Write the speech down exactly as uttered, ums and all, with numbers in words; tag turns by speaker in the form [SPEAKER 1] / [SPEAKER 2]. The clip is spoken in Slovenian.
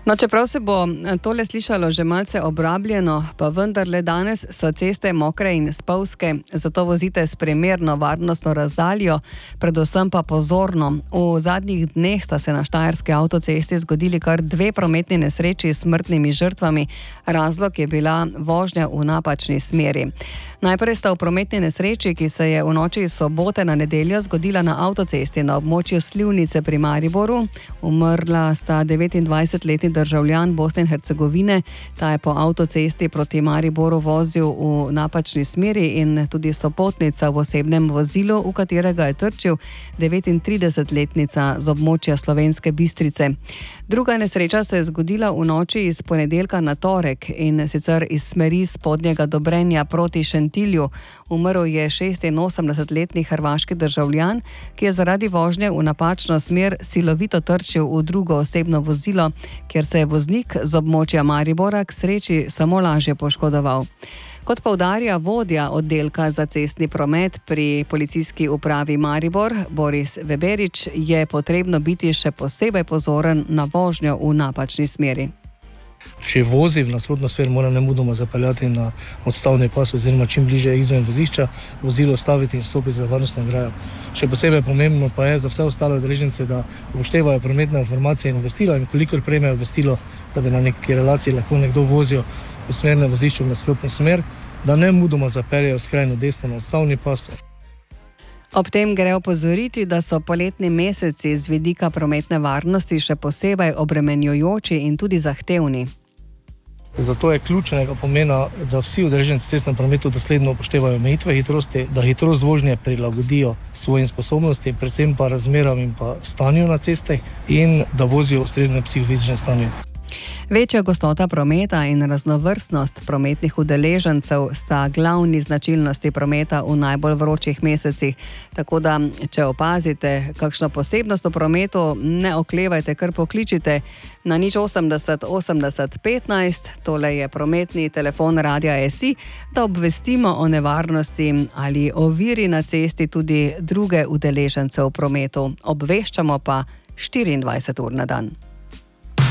[SPEAKER 1] No, čeprav se bo tole slišalo že malce obrabljeno, pa vendarle danes so ceste mokre in spolzke, zato vozite s primerno varnostno razdaljo, predvsem pa pozorno. V zadnjih dneh sta se na štajerski avtocesti zgodili kar dve prometni nesreči s smrtnimi žrtvami. Razlog je bila vožnja v napačni smeri. Najprej sta v prometni nesreči, ki se je v noči iz sobote na nedeljo zgodila na avtocesti na območju Slivnice pri Mariboru. Umrla sta devetindvajsetletni državljan Bosne in Hercegovine. Ta je po avtocesti proti Mariboru vozil v napačni smeri in tudi sopotnica v osebnem vozilu, v katerega je trčil, devetintridesetletnica z območja Slovenske Bistrice. Druga nesreča se je zgodila v noči iz ponedeljka na torek in sicer iz smeri spodnjega Dobrenja proti Šentilju. Umrl je šestinosemdesetletni hrvaški državljan, ki je zaradi vožnje v napačno smer silovito trčil v drugo osebno vozilo, kjer se je voznik z območja Maribora k sreči samo lažje poškodoval. Kot poudarja vodja oddelka za cestni promet pri policijski upravi Maribor, Boris Veberič, je potrebno biti še posebej pozoren na vožnjo v napačni smeri.
[SPEAKER 2] Če vozi v nasprotno smer, mora nemudoma zapeljati na odstavni pas oziroma čim bliže izven vozišča, vozilo staviti in stopiti za varnostno ograjo. Še posebej pomembno pa je za vse ostale udeležence, da upoštevajo prometne informacije in obvestila, in kolikor prejmejo obvestilo, da bi na neki relaciji lahko nekdo vozil v smernem vozišču v nasprotno smer, da nemudoma zapeljejo skrajno desno na odstavni pas.
[SPEAKER 1] Ob tem gre opozoriti, da so poletni meseci z vidika prometne varnosti še posebej obremenjujoči in tudi zahtevni.
[SPEAKER 2] Zato je ključnega pomena, da vsi udeleženci v cestnem prometu dosledno upoštevajo omejitve hitrosti, da hitrost vožnje prilagodijo svojim sposobnostim, predvsem pa razmeram in pa stanju na cestah, in da vozijo v ustreznem psihofizičnem stanju.
[SPEAKER 1] Večja gostota prometa in raznovrstnost prometnih udeležencev sta glavni značilnosti prometa v najbolj vročih mesecih. Tako da, če opazite kakšno posebnost v prometu, ne oklevajte, kar pokličite na nič osemdeset osemdeset petnajst, tole je prometni telefon Radia S I, da obvestimo o nevarnosti ali oviri na cesti tudi druge udeležence v prometu. Obveščamo pa štiriindvajset ur na dan.